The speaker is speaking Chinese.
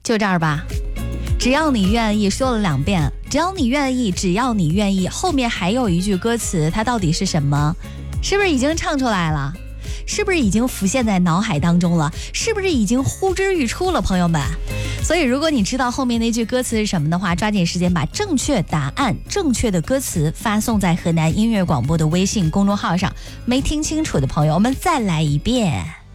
就这儿吧。只要你愿意，说了2遍，只要你愿意，只要你愿意，后面还有一句歌词，它到底是什么？是不是已经唱出来了？是不是已经浮现在脑海当中了？是不是已经呼之欲出了，朋友们？所以如果你知道后面那句歌词是什么的话，抓紧时间把正确答案、正确的歌词发送在河南音乐广播的微信公众号上。没听清楚的朋友，我们再来一遍。